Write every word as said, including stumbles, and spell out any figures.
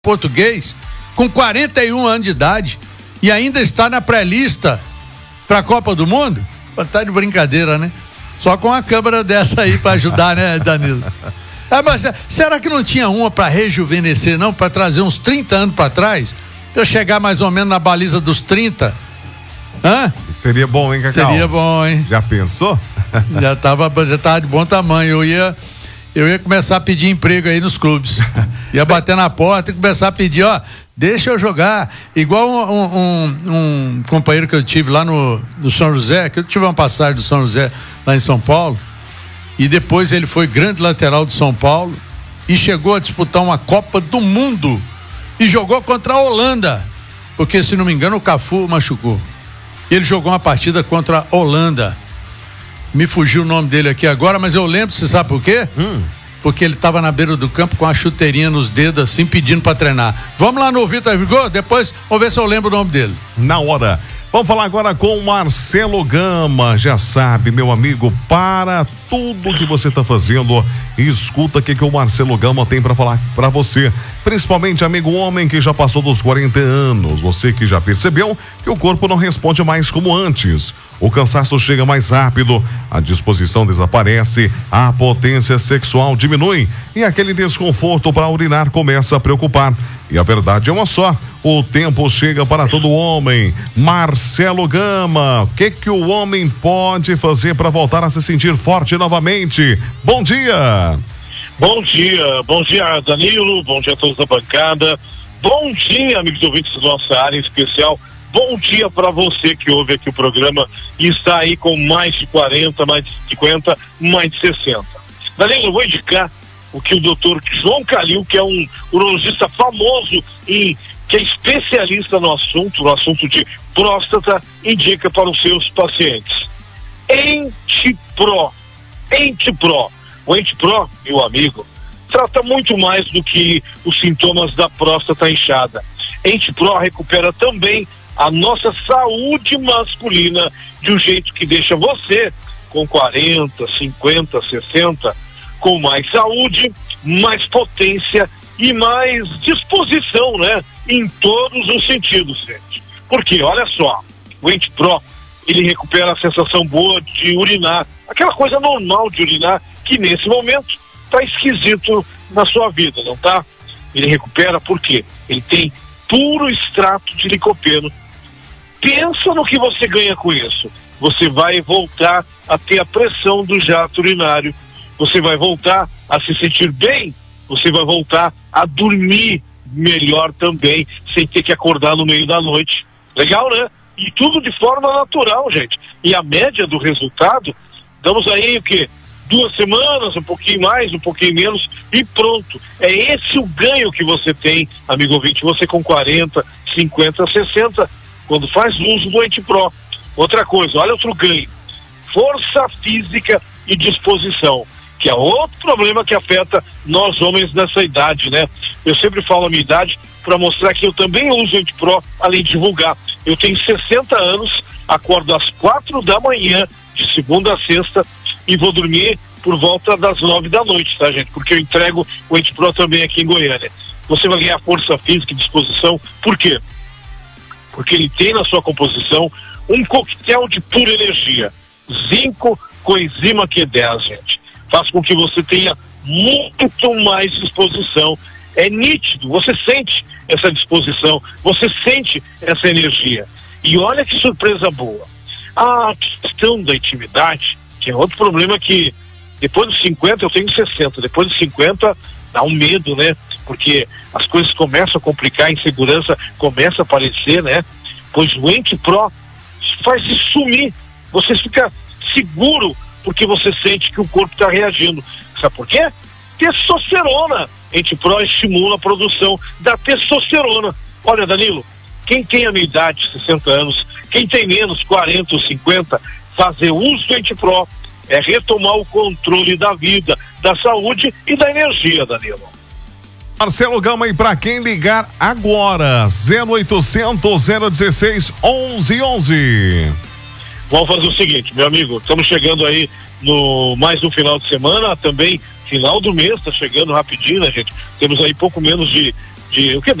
português com quarenta e um anos de idade e ainda está na pré-lista para a Copa do Mundo? Tá de brincadeira, né? Só com uma câmera dessa aí para ajudar, né, Danilo? Ah, mas será que não tinha uma para rejuvenescer, não? Para trazer uns trinta anos para trás? Eu chegar mais ou menos na baliza dos trinta? Hã? Seria bom, hein, Cacau? Seria bom, hein? Já pensou? Já tava, já tava de bom tamanho. Eu ia, eu ia começar a pedir emprego aí nos clubes. Ia bater na porta e começar a pedir, ó, deixa eu jogar. Igual um, um, um companheiro que eu tive lá no, no São José, que eu tive uma passagem do São José lá em São Paulo, e depois ele foi grande lateral do São Paulo e chegou a disputar uma Copa do Mundo e jogou contra a Holanda, porque, se não me engano, o Cafu machucou. Ele jogou uma partida contra a Holanda. Me fugiu o nome dele aqui agora, mas eu lembro, você sabe por quê? Hum. Porque ele estava na beira do campo com a chuteirinha nos dedos, assim, pedindo para treinar. Vamos lá no Vitor Vigor, depois vamos ver se eu lembro o nome dele. Na hora. Vamos falar agora com o Marcelo Gama. Já sabe, meu amigo, para tudo que você está fazendo, escuta o que, que o Marcelo Gama tem para falar para você. Principalmente, amigo homem que já passou dos quarenta anos. Você que já percebeu que o corpo não responde mais como antes. O cansaço chega mais rápido, a disposição desaparece, a potência sexual diminui e aquele desconforto para urinar começa a preocupar. E a verdade é uma só, o tempo chega para todo homem. Marcelo Gama, o que que o homem pode fazer para voltar a se sentir forte novamente? Bom dia! Bom dia, bom dia, Danilo, bom dia a todos da bancada, bom dia, amigos ouvintes da nossa área especial, bom dia para você que ouve aqui o programa e está aí com mais de quarenta, mais de cinquenta, mais de sessenta. Danilo, eu vou indicar o que o doutor João Calil, que é um urologista famoso e que é especialista no assunto, no assunto de próstata, indica para os seus pacientes. Entipro. Entipro. O Entipro, meu amigo, trata muito mais do que os sintomas da próstata inchada. Entipro recupera também a nossa saúde masculina de um jeito que deixa você com quarenta, cinquenta, sessenta com mais saúde, mais potência e mais disposição, né? Em todos os sentidos, gente. Porque, olha só, o Entipro, ele recupera a sensação boa de urinar, aquela coisa normal de urinar, que nesse momento tá esquisito na sua vida, não tá? Ele recupera porque ele tem puro extrato de licopeno. Pensa no que você ganha com isso. Você vai voltar a ter a pressão do jato urinário. Você vai voltar a se sentir bem, você vai voltar a dormir melhor também, sem ter que acordar no meio da noite. Legal, né? E tudo de forma natural, gente. E a média do resultado, damos aí o quê? Duas semanas, um pouquinho mais, um pouquinho menos, e pronto. É esse o ganho que você tem, amigo ouvinte, você com quarenta, cinquenta, sessenta, quando faz uso do Entipro. Outra coisa, olha outro ganho. Força física e disposição, que é outro problema que afeta nós homens nessa idade, né? Eu sempre falo a minha idade para mostrar que eu também uso o Entipro, além de divulgar. Eu tenho sessenta anos, acordo às quatro da manhã, de segunda a sexta, e vou dormir por volta das nove da noite, tá, gente? Porque eu entrego o Entipro também aqui em Goiânia. Você vai ganhar força física e disposição, por quê? Porque ele tem na sua composição um coquetel de pura energia. Zinco, coenzima Q dez, gente. Faz com que você tenha muito mais disposição. É nítido, você sente essa disposição, você sente essa energia. E olha que surpresa boa. A questão da intimidade, que é outro problema que depois dos cinquenta eu tenho sessenta, depois dos cinquenta dá um medo, né? Porque as coisas começam a complicar, a insegurança começa a aparecer, né? Pois o Entipro faz isso sumir. Você fica seguro porque você sente que o corpo está reagindo. Sabe por quê? Testosterona. Entipro estimula a produção da testosterona. Olha, Danilo, quem tem a minha idade, sessenta anos, quem tem menos, quarenta ou cinquenta, fazer uso do Entipro é retomar o controle da vida, da saúde e da energia, Danilo. Marcelo Gama, e para quem ligar agora, zero oitocentos, zero dezesseis, onze onze. Vamos fazer o seguinte, meu amigo, estamos chegando aí no mais um final de semana, também final do mês, está chegando rapidinho, né, gente? Temos aí pouco menos de de o que